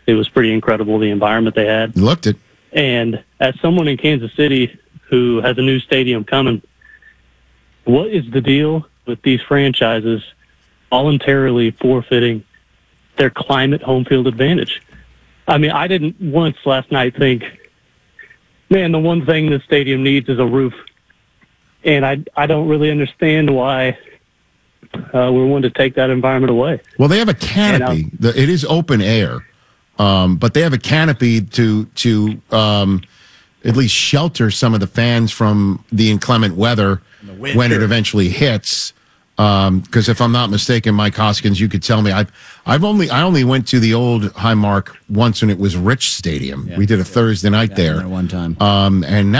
It was pretty incredible, the environment they had. Looked it. And as someone in Kansas City who has a new stadium coming, what is the deal with these franchises voluntarily forfeiting their climate home field advantage? I mean, I didn't once last night think, man, the one thing this stadium needs is a roof. And I don't really understand why we're wanting to take that environment away. Well, they have a canopy. It is open air, but they have a canopy to at least shelter some of the fans from the inclement weather when it eventually hits. Because if I'm not mistaken, Mike Hoskins, you could tell me. I only went to the old Highmark once when it was Rich Stadium. Yeah, we did a Thursday night there one time, and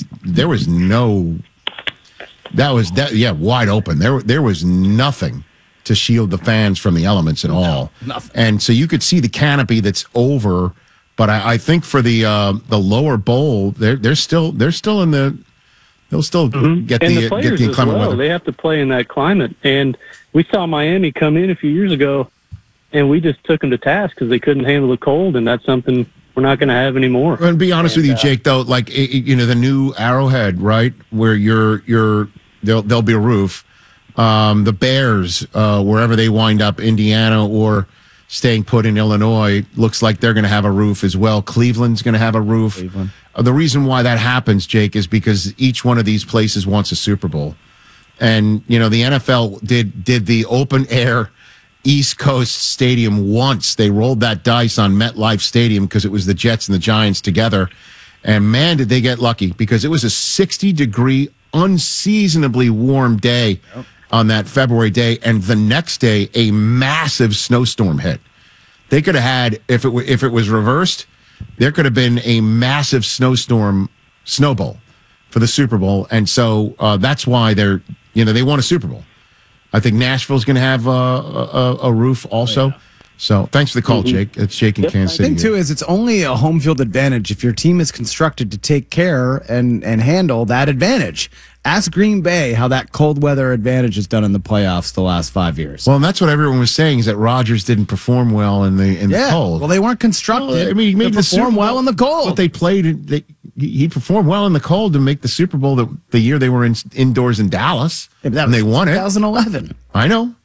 wide open. There was nothing to shield the fans from the elements at all. Nothing. And so you could see the canopy that's over. But I think for the lower bowl, they're still in the. They'll still get the inclement weather. They have to play in that climate. And we saw Miami come in a few years ago, and we just took them to task because they couldn't handle the cold, and that's something we're not going to have anymore. And be honest with you, Jake, though, like the new Arrowhead, right, where there'll be a roof. The Bears, wherever they wind up, Indiana or staying put in Illinois, looks like they're going to have a roof as well. Cleveland's going to have a roof. The reason why that happens, Jake, is because each one of these places wants a Super Bowl. And, the NFL did the open air East Coast stadium once. They rolled that dice on MetLife Stadium because it was the Jets and the Giants together. And, man, did they get lucky because it was a 60-degree, unseasonably warm day on that February day. And the next day, a massive snowstorm hit. They could have had, if it was reversed, there could have been a massive snowstorm Snow Bowl for the Super Bowl. And so that's why they won a Super Bowl. I think Nashville's going to have a roof also. So thanks for the call, Jake. It's Jake in Kansas City. The thing, too, is it's only a home field advantage if your team is constructed to take care and handle that advantage. Ask Green Bay how that cold weather advantage is done in the playoffs the last 5 years. Well, and that's what everyone was saying is that Rodgers didn't perform well in the cold. Well, they weren't constructed. Well, I mean, he made to perform well in the cold. But they played. He performed well in the cold to make the Super Bowl the year they were indoors in Dallas, and they won it. 2011. I know.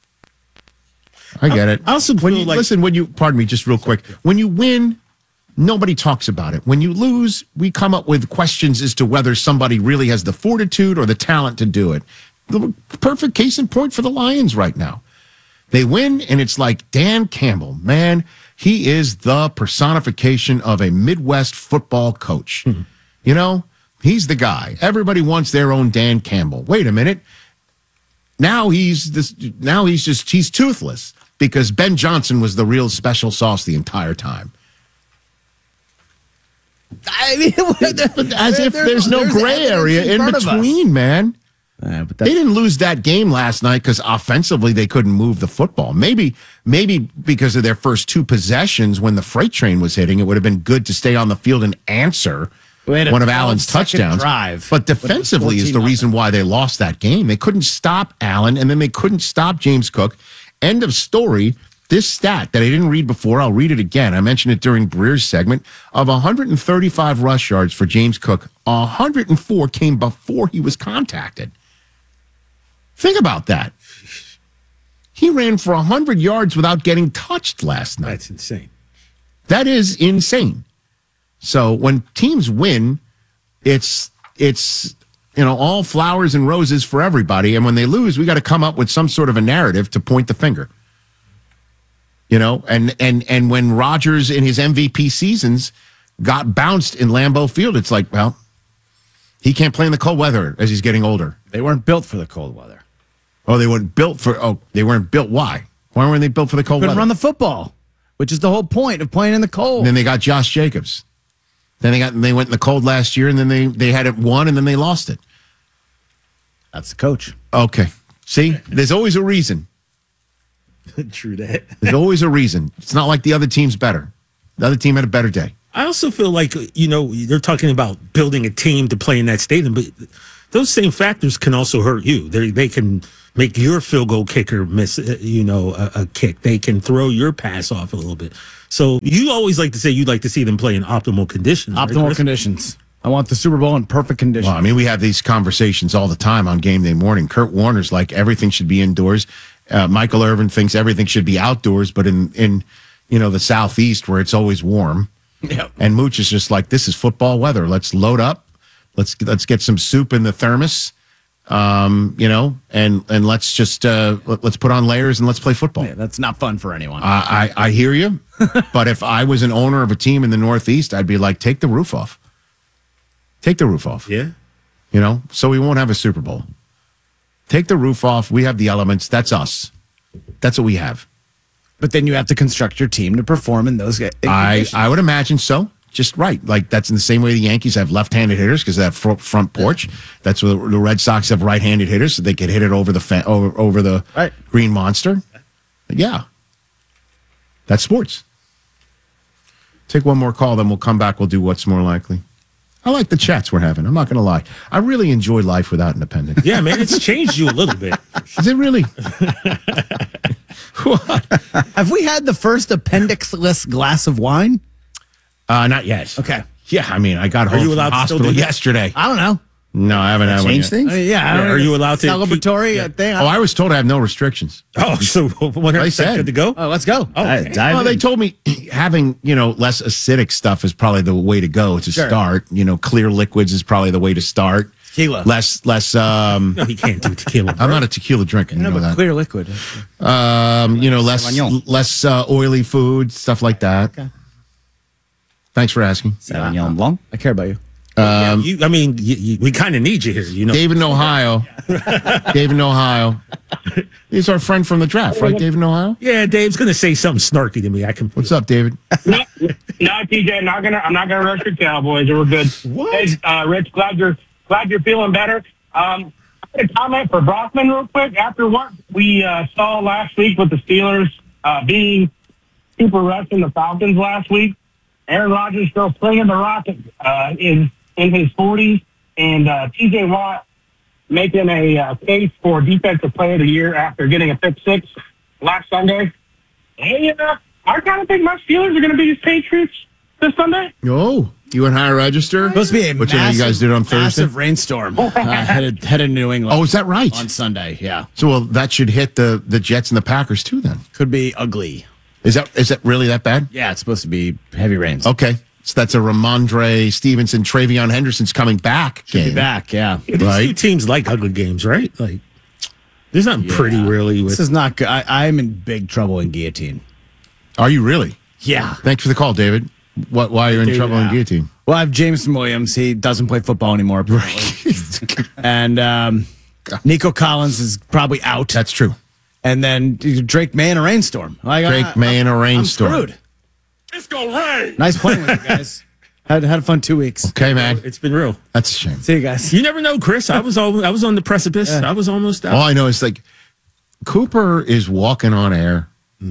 I get it. I also feel pardon me, just real quick. When you win, nobody talks about it. When you lose, we come up with questions as to whether somebody really has the fortitude or the talent to do it. The perfect case in point for the Lions right now. They win, and it's like Dan Campbell, man, he is the personification of a Midwest football coach. He's the guy. Everybody wants their own Dan Campbell. Wait a minute. Now he's toothless because Ben Johnson was the real special sauce the entire time. I mean, as if there's no gray area in between, man. But they didn't lose that game last night because offensively they couldn't move the football. Maybe because of their first two possessions when the freight train was hitting, it would have been good to stay on the field and answer one of Allen's touchdowns. But defensively is the reason why they lost that game. They couldn't stop Allen, and then they couldn't stop James Cook. End of story. This stat that I didn't read before, I'll read it again. I mentioned it during Breer's segment. Of 135 rush yards for James Cook, 104 came before he was contacted. Think about that. He ran for 100 yards without getting touched last night. That's insane. That is insane. So when teams win, it's all flowers and roses for everybody. And when they lose, we got to come up with some sort of a narrative to point the finger. And when Rodgers in his MVP seasons got bounced in Lambeau Field, it's like, well, he can't play in the cold weather as he's getting older. They weren't built for the cold weather. Oh, they weren't built why? Why weren't they built for the cold weather? Couldn't run the football, which is the whole point of playing in the cold. And then they got Josh Jacobs. Then they went in the cold last year, and then they had it won, and then they lost it. That's the coach. Okay. See, there's always a reason. True that. There's always a reason. It's not like the other team's better. The other team had a better day. I also feel like, they're talking about building a team to play in that stadium, but those same factors can also hurt you. They can make your field goal kicker miss, a kick. They can throw your pass off a little bit. So you always like to say you'd like to see them play in optimal conditions. Optimal right, conditions. I want the Super Bowl in perfect conditions. Well, I mean, we have these conversations all the time on game day morning. Kurt Warner's like everything should be indoors. Michael Irvin thinks everything should be outdoors, but in the Southeast where it's always warm. Yep. And Mooch is just like, this is football weather. Let's load up. Let's get some soup in the thermos. And let's just let's put on layers and let's play football. Yeah, that's not fun for anyone. I hear you, but if I was an owner of a team in the Northeast, I'd be like, take the roof off. Take the roof off. Yeah. So we won't have a Super Bowl. Take the roof off. We have the elements. That's us. That's what we have. But then you have to construct your team to perform in those conditions. I would imagine so. Just right. Like that's in the same way the Yankees have left-handed hitters because they have front porch. That's what the Red Sox have right-handed hitters so they could hit it over the over the Right. green monster. Yeah. That's sports. Take one more call, then we'll come back. We'll do what's more likely. I like the chats we're having. I'm not going to lie. I really enjoy life without independence. Yeah, man, it's changed you a little bit. Is it really? What? Have we had the first appendixless glass of wine? Not yet. Okay. Yeah, I mean, I got home you from allowed the to still hospital do that? yesterday. I don't know. No, I haven't had one Change yet. things? Yeah. I don't Are know. you allowed to celebratory thing? Oh, I was told I have no restrictions. Oh, so 100% said. good to go? Oh, let's go. Oh, okay. Dive Well, they in. told me having, less acidic stuff is probably the way to go to Sure. start. Clear liquids is probably the way to start. Tequila. Less, No, he can't do tequila. I'm not a tequila drinker. You No, know but that. clear liquid. Sauvignon. less oily food, stuff like that. Okay. Thanks for asking. Sauvignon Blanc. I care about you. We kind of need you here, David in Ohio. David in Ohio. He's our friend from the draft, right, David in Ohio? Yeah, Dave's going to say something snarky to me. I can. What's up, David? No, TJ, I'm not gonna rush your Cowboys. We're good. What? Hey, Rich, glad you're feeling better. I had a comment for Brockman real quick. After what we saw last week with the Steelers being super rushing the Falcons last week, Aaron Rodgers still slinging the rock in his 40s, and TJ Watt making a case for Defensive Player of the Year after getting a pick six last Sunday. Hey, I kind of think my Steelers are going to be the Patriots this Sunday. Oh, you went higher register? Supposed to be a Which massive, you guys did on Thursday? massive rainstorm headed to New England. Oh, is that right? On Sunday, yeah. So, well, that should hit the Jets and the Packers too. Then Could be ugly. is that really that bad? Yeah, it's supposed to be heavy rains. Okay, so that's a Ramondre Stevenson, Travion Henderson's coming back. Should be game. back, yeah. These two Right. teams like ugly games, right? Like, there's nothing pretty really with. This is not good. I'm in big trouble in guillotine. Are you really? Yeah. Thanks for the call, David. Why you're in trouble in guillotine? Well, I have Jameson Williams. He doesn't play football anymore, apparently. And Nico Collins is probably out. That's true. And then Drake May in a rainstorm. Drake May in a rainstorm. I'm screwed. It's gonna rain. Nice playing with you guys. Had a fun 2 weeks. Okay, man. It's been real. That's a shame. See you guys. You never know, Chris. I was on the precipice. I was almost out. All I know is like Cooper is walking on air.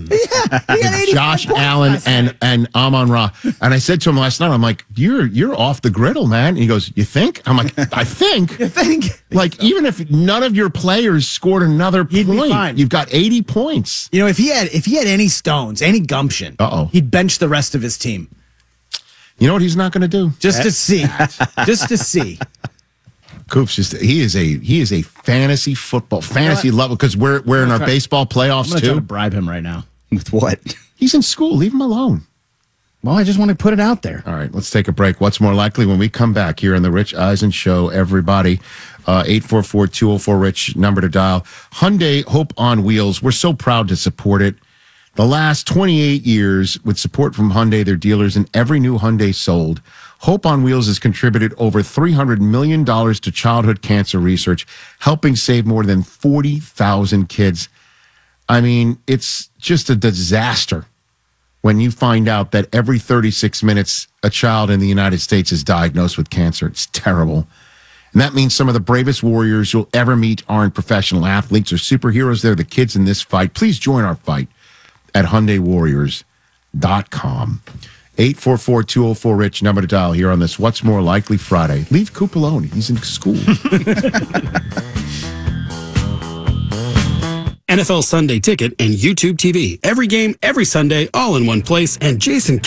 Josh Allen and Amon Ra. And I said to him last night, I'm like, you're off the griddle, man. And he goes, you think? I'm like, I think. You think? Like, even if none of your players scored another He'd be point, fine. you've got 80 points. You know, if he had any stones, any gumption, he'd bench the rest of his team. You know what he's not going to do? Just to see. Just to see. Coops he is a fantasy level because we're in our baseball I'm playoffs going to try to too. bribe him right now. With what? He's in school. Leave him alone. Well, I just want to put it out there. All right, let's take a break. What's more likely when we come back here on the Rich Eisen Show, everybody? 844-204-RICH, number to dial. Hyundai Hope on Wheels. We're so proud to support it. The last 28 years, with support from Hyundai, their dealers, and every new Hyundai sold, Hope on Wheels has contributed over $300 million to childhood cancer research, helping save more than 40,000 kids. I mean, it's just a disaster when you find out that every 36 minutes, a child in the United States is diagnosed with cancer. It's terrible. And that means some of the bravest warriors you'll ever meet aren't professional athletes or superheroes. They're the kids in this fight. Please join our fight at HyundaiWarriors.com. 844-204-RICH, number to dial here on this What's More Likely Friday. Leave Coop alone. He's in school. NFL Sunday Ticket, and YouTube TV. Every game, every Sunday, all in one place. And Jason